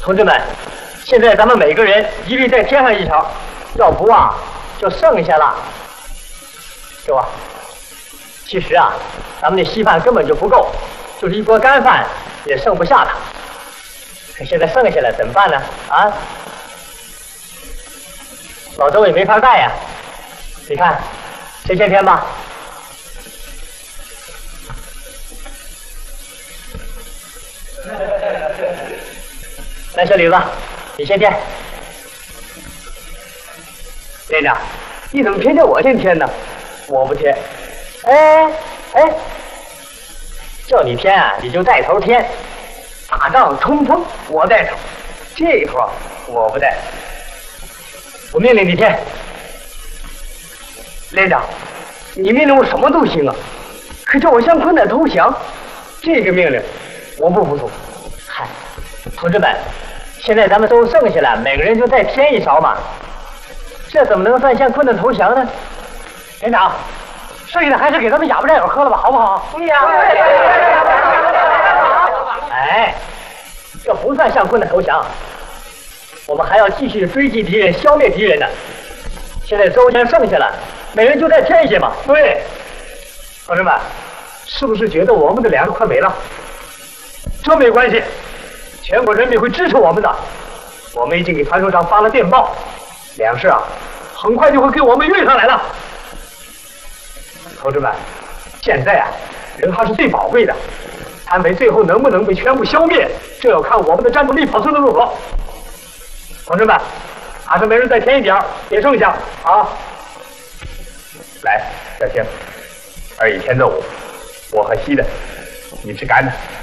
同志们，现在咱们每个人一律再添上一勺，要不啊，就剩下了。给我。其实啊，咱们那稀饭根本就不够，就是一锅干饭也剩不下它。可现在剩下了怎么办呢？啊，老周也没法带呀。你看，谁先添吧？来，小李子，你先添。连长，你怎么偏叫我先添呢？我不添。哎，叫你添啊，你就带头添。打仗冲锋，我带头，这活我不带。我命令你添。连长，你命令我什么都行啊，可叫我向坤的投降，这个命令我不服从。嗨，同志们，现在咱们都剩下了，每个人就再添一勺嘛，这怎么能算向坤的投降呢？连长，剩下的还是给咱们哑巴战友喝了吧，好不好？对呀。哎，这不算向坤的投降，我们还要继续追击敌人，消灭敌人呢。现在周全剩下了，每人就再添一些嘛。对，同志们，是不是觉得我们的粮食快没了？这没关系，全国人民会支持我们的。我们已经给传书长发了电报，粮食啊，很快就会给我们运上来了。同志们，现在啊，人还是最宝贵的，贪匪最后能不能被全部消灭，这要看我们的战斗力保存的如何。同志们，还是每人再添一点，别剩下啊！来，小青，2乙添豆腐，我和稀的，你吃干的。